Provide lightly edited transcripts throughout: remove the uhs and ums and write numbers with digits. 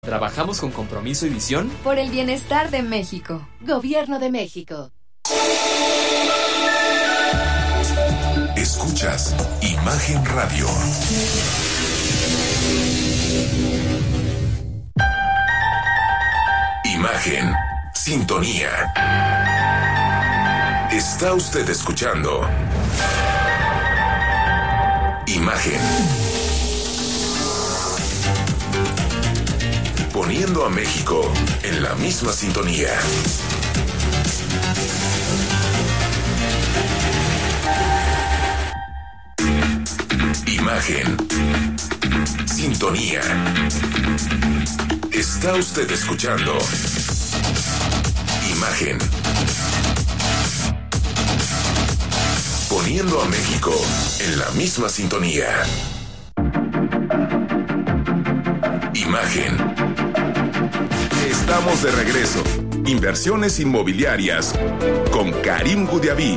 Trabajamos con compromiso y visión por el bienestar de México. Gobierno de México. Escuchas Imagen Radio. Imagen, sintonía. Está usted escuchando Imagen. Poniendo a México en la misma sintonía. Imagen. Sintonía. Está usted escuchando Imagen. Poniendo a México en la misma sintonía. Imagen. Estamos de regreso. Inversiones inmobiliarias con Karim Goudiaby.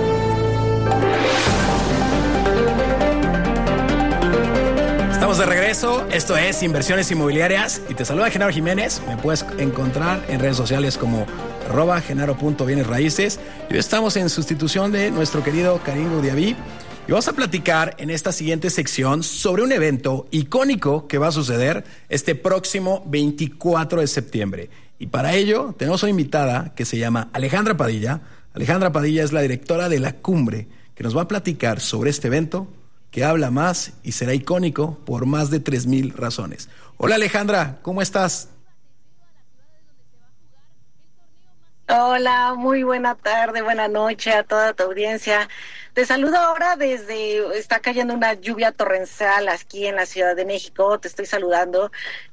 Estamos de regreso, esto es Inversiones Inmobiliarias y te saluda Genaro Jiménez. Me puedes encontrar en redes sociales como @genaro.bienesraíces. Y hoy estamos en sustitución de nuestro querido Karim Goudiaby y vamos a platicar en esta siguiente sección sobre un evento icónico que va a suceder este próximo 24 de septiembre. Y para ello tenemos una invitada que se llama Alejandra Padilla. Alejandra Padilla es la directora de La Cumbre, que nos va a platicar sobre este evento que habla más y será icónico por más de 3,000 razones. Hola Alejandra, ¿cómo estás? Hola, muy buena tarde, buena noche a toda tu audiencia. Te saludo ahora está cayendo una lluvia torrencial aquí en la Ciudad de México. Te estoy saludando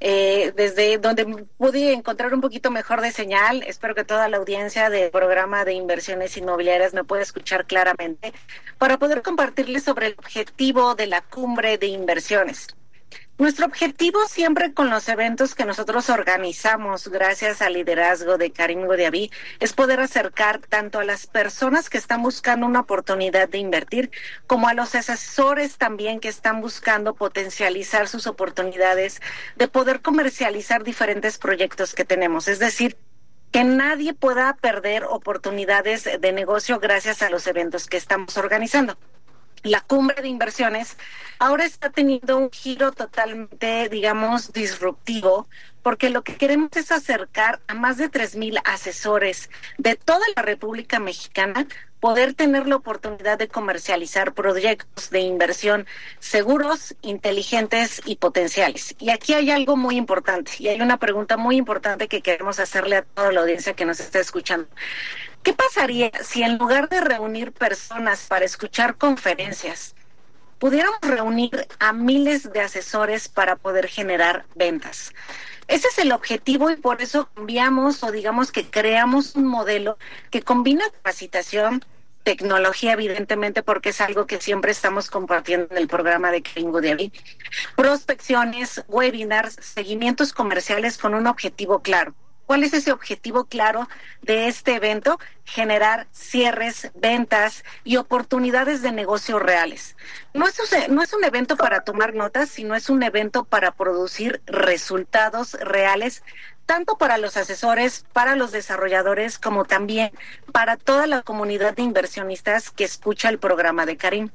desde donde pude encontrar un poquito mejor de señal. Espero que toda la audiencia del programa de Inversiones Inmobiliarias me pueda escuchar claramente para poder compartirles sobre el objetivo de la Cumbre de Inversiones. Nuestro objetivo siempre con los eventos que nosotros organizamos, gracias al liderazgo de Karim Goudiaby, es poder acercar tanto a las personas que están buscando una oportunidad de invertir, como a los asesores también que están buscando potencializar sus oportunidades de poder comercializar diferentes proyectos que tenemos. Es decir, que nadie pueda perder oportunidades de negocio gracias a los eventos que estamos organizando. La Cumbre de Inversiones ahora está teniendo un giro totalmente, digamos, disruptivo, porque lo que queremos es acercar a más de 3,000 asesores de toda la República Mexicana, poder tener la oportunidad de comercializar proyectos de inversión seguros, inteligentes y potenciales. Y aquí hay algo muy importante, y hay una pregunta muy importante que queremos hacerle a toda la audiencia que nos está escuchando. ¿Qué pasaría si en lugar de reunir personas para escuchar conferencias, pudiéramos reunir a miles de asesores para poder generar ventas? Ese es el objetivo y por eso cambiamos o digamos que creamos un modelo que combina capacitación, tecnología, evidentemente, porque es algo que siempre estamos compartiendo en el programa de Karim Goudiaby, prospecciones, webinars, seguimientos comerciales con un objetivo claro. ¿Cuál es ese objetivo claro de este evento? Generar cierres, ventas y oportunidades de negocio reales. No es un evento para tomar notas, sino es un evento para producir resultados reales, tanto para los asesores, para los desarrolladores, como también para toda la comunidad de inversionistas que escucha el programa de Karim.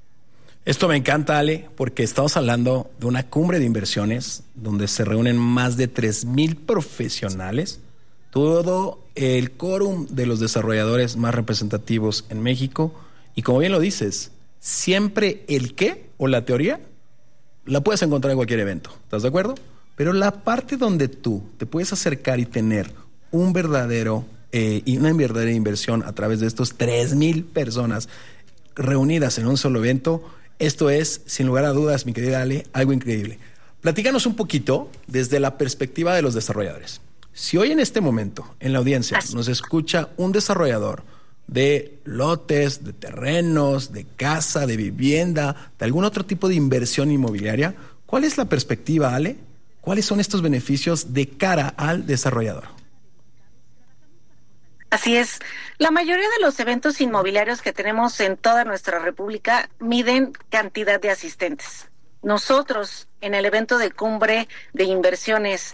Esto me encanta, Ale, porque estamos hablando de una cumbre de inversiones donde se reúnen más de 3,000 profesionales, todo el quórum de los desarrolladores más representativos en México. Y como bien lo dices, siempre el qué o la teoría la puedes encontrar en cualquier evento. ¿Estás de acuerdo? Pero la parte donde tú te puedes acercar y tener un verdadero y una verdadera inversión a través de estos 3,000 personas reunidas en un solo evento, esto es, sin lugar a dudas, mi querida Ale, algo increíble. Platícanos un poquito desde la perspectiva de los desarrolladores. Si hoy en este momento, en la audiencia, nos escucha un desarrollador de lotes, de terrenos, de casa, de vivienda, de algún otro tipo de inversión inmobiliaria, ¿cuál es la perspectiva, Ale? ¿Cuáles son estos beneficios de cara al desarrollador? Así es. La mayoría de los eventos inmobiliarios que tenemos en toda nuestra república miden cantidad de asistentes. nosotros en el evento de cumbre de inversiones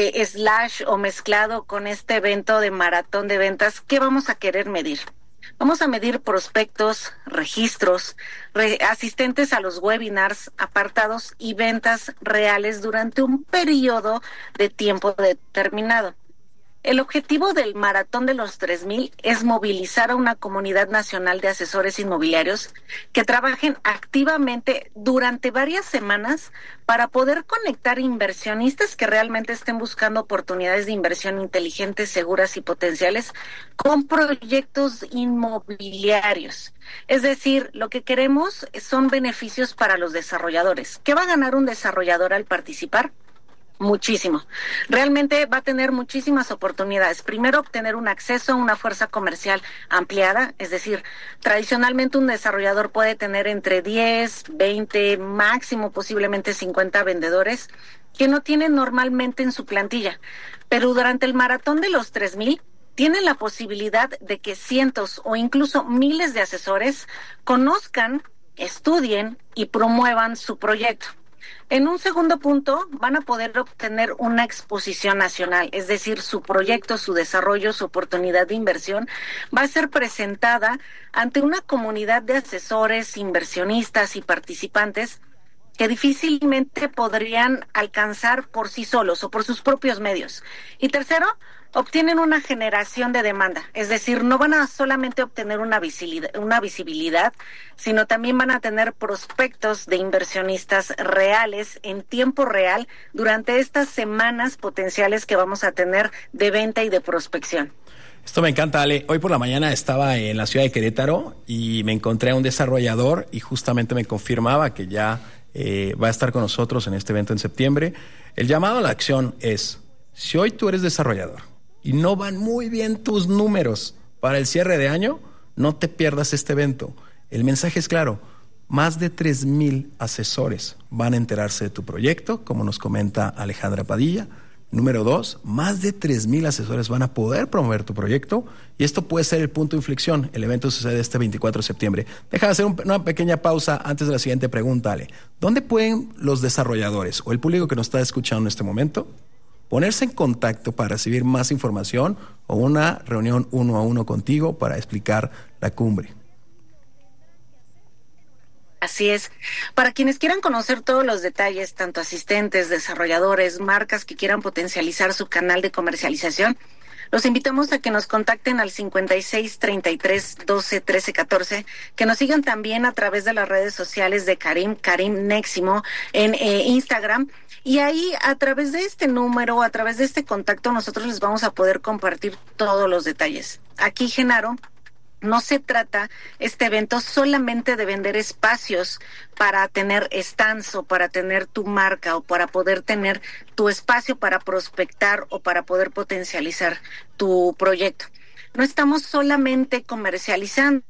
slash o mezclado con este evento de maratón de ventas, ¿qué vamos a querer medir? Vamos a medir prospectos, registros, asistentes a los webinars, apartados y ventas reales durante un periodo de tiempo determinado. El objetivo del Maratón de los 3000 es movilizar a una comunidad nacional de asesores inmobiliarios que trabajen activamente durante varias semanas para poder conectar inversionistas que realmente estén buscando oportunidades de inversión inteligentes, seguras y potenciales con proyectos inmobiliarios. Es decir, lo que queremos son beneficios para los desarrolladores. ¿Qué va a ganar un desarrollador al participar? Muchísimo. Realmente va a tener muchísimas oportunidades. Primero, obtener un acceso a una fuerza comercial ampliada, es decir, tradicionalmente un desarrollador puede tener entre 10, 20, máximo posiblemente 50 vendedores que no tienen normalmente en su plantilla. Pero durante el maratón de los 3000 tienen la posibilidad de que cientos o incluso miles de asesores conozcan, estudien y promuevan su proyecto. En un segundo punto, van a poder obtener una exposición nacional, es decir, su proyecto, su desarrollo, su oportunidad de inversión va a ser presentada ante una comunidad de asesores, inversionistas y participantes que difícilmente podrían alcanzar por sí solos o por sus propios medios. Y tercero, obtienen una generación de demanda, es decir, no van a solamente obtener una visibilidad, sino también van a tener prospectos de inversionistas reales en tiempo real durante estas semanas potenciales que vamos a tener de venta y de prospección. Esto me encanta, Ale. Hoy por la mañana estaba en la ciudad de Querétaro y me encontré a un desarrollador y justamente me confirmaba que ya va a estar con nosotros en este evento en septiembre. El llamado a la acción es, si hoy tú eres desarrollador y no van muy bien tus números para el cierre de año, no te pierdas este evento. El mensaje es claro, más de 3000 asesores van a enterarse de tu proyecto, como nos comenta Alejandra Padilla. Número 2, más de 3000 asesores van a poder promover tu proyecto y esto puede ser el punto de inflexión. El evento sucede este 24 de septiembre. Déjame hacer una pequeña pausa antes de la siguiente pregunta, Ale. ¿Dónde pueden los desarrolladores o el público que nos está escuchando en este momento ponerse en contacto para recibir más información o una reunión 1 a 1 contigo para explicar la cumbre? Así es. Para quienes quieran conocer todos los detalles, tanto asistentes, desarrolladores, marcas que quieran potencializar su canal de comercialización, los invitamos a que nos contacten al 56 33 12 13 14, que nos sigan también a través de las redes sociales de Karim Neximo en Instagram. Y ahí, a través de este número, a través de este contacto, nosotros les vamos a poder compartir todos los detalles. Aquí, Genaro, no se trata este evento solamente de vender espacios para tener stands o para tener tu marca o para poder tener tu espacio para prospectar o para poder potencializar tu proyecto. No estamos solamente comercializando,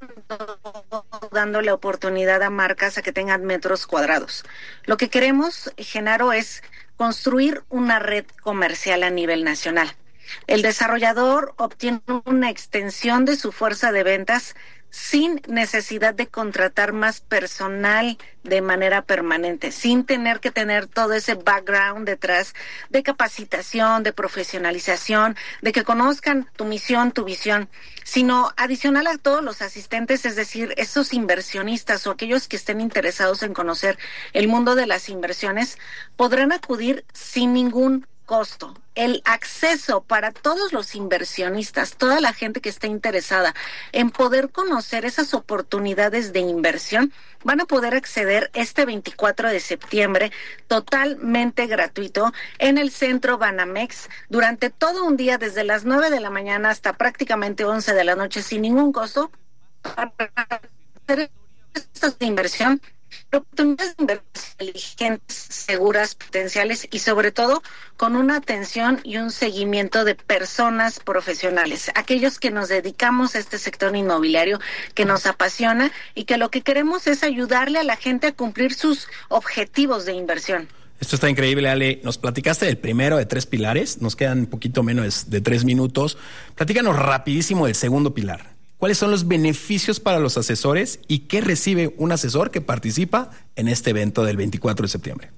dándole oportunidad a marcas a que tengan metros cuadrados. Lo que queremos, Genaro, es construir una red comercial a nivel nacional. El desarrollador obtiene una extensión de su fuerza de ventas sin necesidad de contratar más personal de manera permanente, sin tener que tener todo ese background detrás de capacitación, de profesionalización, de que conozcan tu misión, tu visión, sino adicional a todos los asistentes, es decir, esos inversionistas o aquellos que estén interesados en conocer el mundo de las inversiones, podrán acudir sin ningún costo. El acceso para todos los inversionistas, toda la gente que esté interesada en poder conocer esas oportunidades de inversión, van a poder acceder este 24 de septiembre totalmente gratuito en el Centro Banamex durante todo un día, desde las 9 de la mañana hasta prácticamente 11 de la noche, sin ningún costo, para hacer estos de inversión, oportunidades de inversión inteligentes, seguras, potenciales y sobre todo con una atención y un seguimiento de personas profesionales, aquellos que nos dedicamos a este sector inmobiliario que nos apasiona y que lo que queremos es ayudarle a la gente a cumplir sus objetivos de inversión. Esto está increíble, Ale. Nos platicaste del primero de 3 pilares, nos quedan un poquito menos de 3 minutos. Platícanos rapidísimo del segundo pilar. ¿Cuáles son los beneficios para los asesores y qué recibe un asesor que participa en este evento del 24 de septiembre?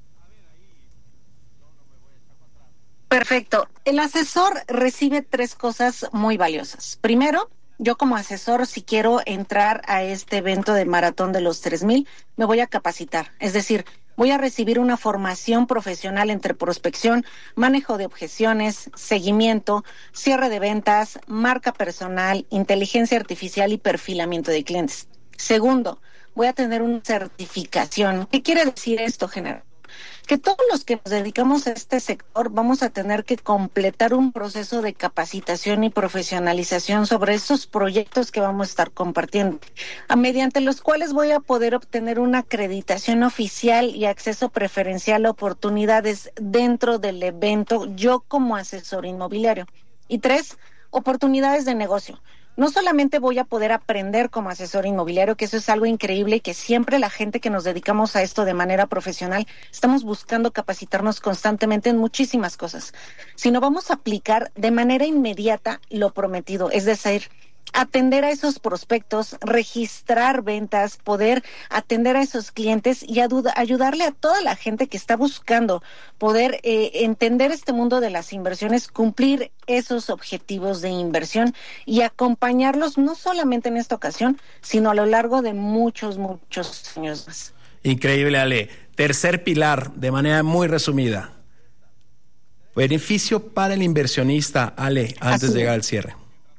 Perfecto. El asesor recibe 3 cosas muy valiosas. Primero, yo como asesor, si quiero entrar a este evento de Maratón de los 3000, me voy a capacitar. Es decir, voy a recibir una formación profesional entre prospección, manejo de objeciones, seguimiento, cierre de ventas, marca personal, inteligencia artificial y perfilamiento de clientes. Segundo, voy a tener una certificación. ¿Qué quiere decir esto, general? Que todos los que nos dedicamos a este sector vamos a tener que completar un proceso de capacitación y profesionalización sobre esos proyectos que vamos a estar compartiendo, mediante los cuales voy a poder obtener una acreditación oficial y acceso preferencial a oportunidades dentro del evento, yo como asesor inmobiliario. Y 3, oportunidades de negocio. No solamente voy a poder aprender como asesor inmobiliario, que eso es algo increíble y que siempre la gente que nos dedicamos a esto de manera profesional estamos buscando capacitarnos constantemente en muchísimas cosas, sino vamos a aplicar de manera inmediata lo prometido, es decir, atender a esos prospectos, registrar ventas, poder atender a esos clientes y ayudarle a toda la gente que está buscando poder entender este mundo de las inversiones, cumplir esos objetivos de inversión y acompañarlos no solamente en esta ocasión, sino a lo largo de muchos años más. Increíble, Ale. Tercer pilar, de manera muy resumida. Beneficio para el inversionista, Ale, antes de llegar al cierre.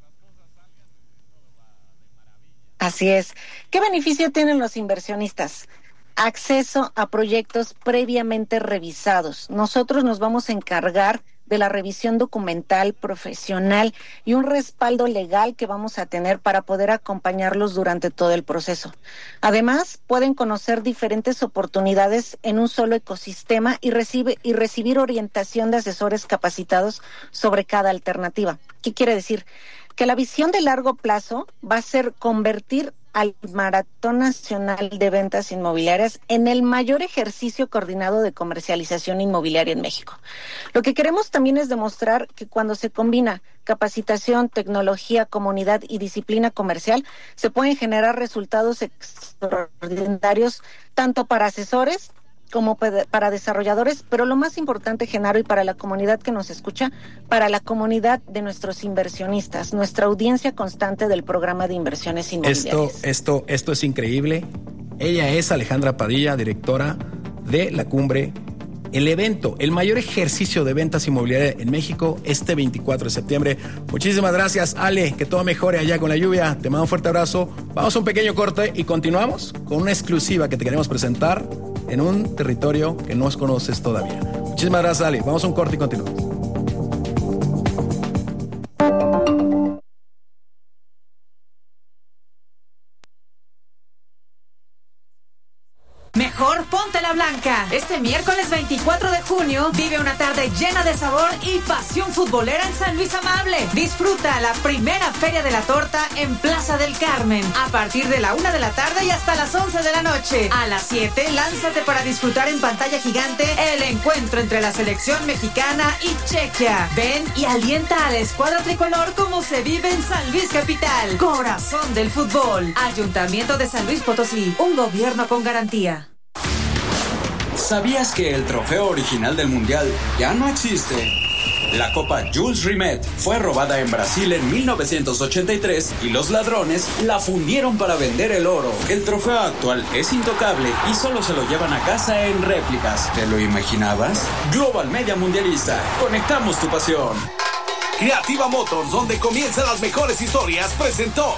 Así es. ¿Qué beneficio tienen los inversionistas? Acceso a proyectos previamente revisados. Nosotros nos vamos a encargar de la revisión documental, profesional y un respaldo legal que vamos a tener para poder acompañarlos durante todo el proceso. Además, pueden conocer diferentes oportunidades en un solo ecosistema y recibir orientación de asesores capacitados sobre cada alternativa. ¿Qué quiere decir? Que la visión de largo plazo va a ser convertir al Maratón Nacional de Ventas Inmobiliarias en el mayor ejercicio coordinado de comercialización inmobiliaria en México. Lo que queremos también es demostrar que cuando se combina capacitación, tecnología, comunidad y disciplina comercial, se pueden generar resultados extraordinarios tanto para asesores como para desarrolladores, pero lo más importante, Genaro, y para la comunidad que nos escucha, para la comunidad de nuestros inversionistas, nuestra audiencia constante del programa de inversiones inmobiliarias. Esto es increíble. Ella es Alejandra Padilla, directora de La Cumbre. El evento, el mayor ejercicio de ventas inmobiliarias en México, este 24 de septiembre. Muchísimas gracias, Ale, que todo mejore allá con la lluvia. Te mando un fuerte abrazo. Vamos a un pequeño corte y continuamos con una exclusiva que te queremos presentar en un territorio que no conoces todavía. Muchísimas gracias, Ale. Vamos a un corte y continuamos. Mejor ponte la blanca. Este miércoles 24 de junio vive una tarde llena de sabor y pasión futbolera en San Luis Amable. Disfruta la primera Feria de la Torta en Plaza del Carmen a partir de la 1 de la tarde y hasta las 11 de la noche. A las 7, lánzate para disfrutar en pantalla gigante el encuentro entre la selección mexicana y Chequia. Ven y alienta a la escuadra tricolor como se vive en San Luis Capital. Corazón del fútbol. Ayuntamiento de San Luis Potosí. Un gobierno con garantía. ¿Sabías que el trofeo original del Mundial ya no existe? La Copa Jules Rimet fue robada en Brasil en 1983 y los ladrones la fundieron para vender el oro. El trofeo actual es intocable y solo se lo llevan a casa en réplicas. ¿Te lo imaginabas? Global Media Mundialista. Conectamos tu pasión. Creativa Motors, donde comienzan las mejores historias, presentó.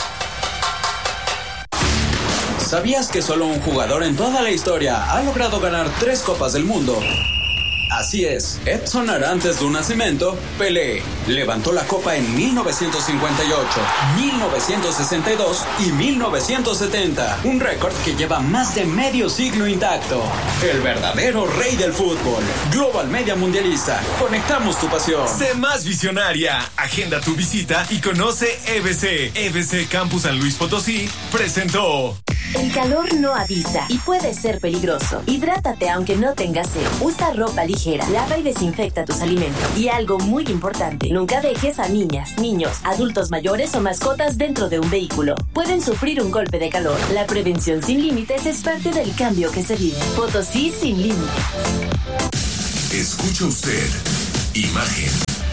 ¿Sabías que solo un jugador en toda la historia ha logrado ganar 3 Copas del Mundo? Así es, Edson Arantes do Nascimento, Pelé, levantó la copa en 1958, 1962 y 1970, un récord que lleva más de medio siglo intacto. El verdadero rey del fútbol, Global Media Mundialista, conectamos tu pasión. Sé más visionaria, agenda tu visita y conoce EBC. EBC Campus San Luis Potosí presentó. El calor no avisa y puede ser peligroso. Hidrátate aunque no tengas sed. Usa ropa ligera, lava y desinfecta tus alimentos. Y algo muy importante, nunca dejes a niñas, niños, adultos mayores o mascotas dentro de un vehículo. Pueden sufrir un golpe de calor. La prevención sin límites es parte del cambio que se vive. Potosí sin límites. Escucha usted Imagen.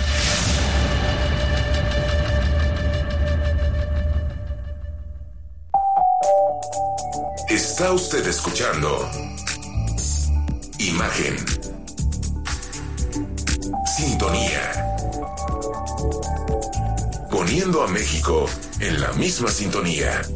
Está usted escuchando Imagen. Sintonía. Poniendo a México en la misma sintonía.